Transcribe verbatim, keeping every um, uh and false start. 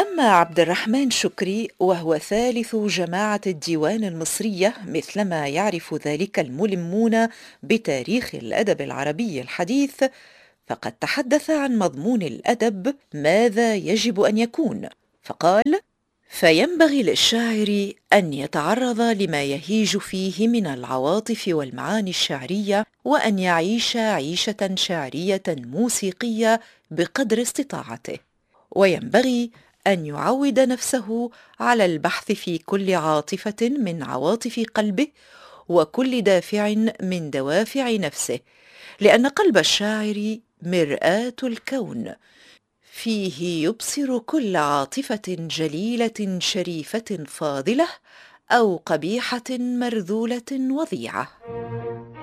سمى عبد الرحمن شكري، وهو ثالث جماعة الديوان المصرية مثلما يعرف ذلك الملمون بتاريخ الأدب العربي الحديث، فقد تحدث عن مضمون الأدب ماذا يجب أن يكون، فقال: فينبغي للشاعر أن يتعرض لما يهيج فيه من العواطف والمعاني الشعرية، وأن يعيش عيشة شعرية موسيقية بقدر استطاعته، وينبغي أن يعود نفسه على البحث في كل عاطفة من عواطف قلبه وكل دافع من دوافع نفسه، لأن قلب الشاعر مرآة الكون، فيه يبصر كل عاطفة جليلة شريفة فاضلة أو قبيحة مرذولة وضيعة.